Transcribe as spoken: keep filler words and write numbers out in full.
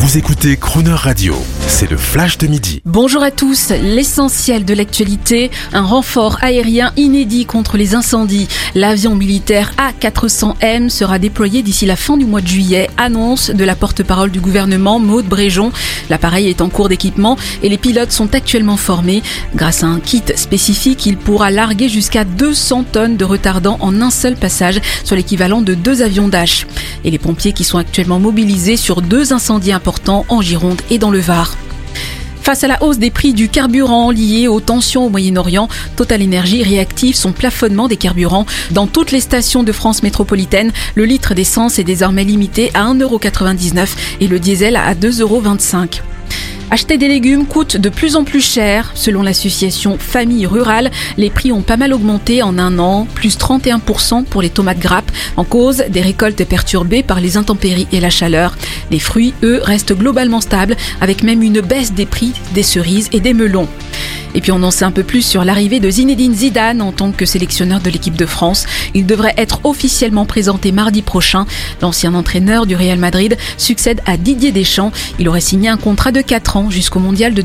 Vous écoutez Crooner Radio, c'est le flash de midi. Bonjour à tous, l'essentiel de l'actualité, un renfort aérien inédit contre les incendies. L'avion militaire A quatre cents M sera déployé d'ici la fin du mois de juillet, annonce de la porte-parole du gouvernement Maud Bréjon. L'appareil est en cours d'équipement et les pilotes sont actuellement formés. Grâce à un kit spécifique, il pourra larguer jusqu'à deux cents tonnes de retardant en un seul passage, soit l'équivalent de deux avions Dash. Et les pompiers qui sont actuellement mobilisés sur deux incendies importants en Gironde et dans le Var. Face à la hausse des prix du carburant liée aux tensions au Moyen-Orient, TotalEnergies réactive son plafonnement des carburants. Dans toutes les stations de France métropolitaine, le litre d'essence est désormais limité à un euro quatre-vingt-dix-neuf et le diesel à deux euros vingt-cinq. Acheter des légumes coûte de plus en plus cher. Selon l'association Famille Rurale, les prix ont pas mal augmenté en un an, plus trente et un pour cent pour les tomates grappes, en cause des récoltes perturbées par les intempéries et la chaleur. Les fruits, eux, restent globalement stables, avec même une baisse des prix des cerises et des melons. Et puis on en sait un peu plus sur l'arrivée de Zinedine Zidane en tant que sélectionneur de l'équipe de France. Il devrait être officiellement présenté mardi prochain. L'ancien entraîneur du Real Madrid succède à Didier Deschamps. Il aurait signé un contrat de quatre ans jusqu'au mondial de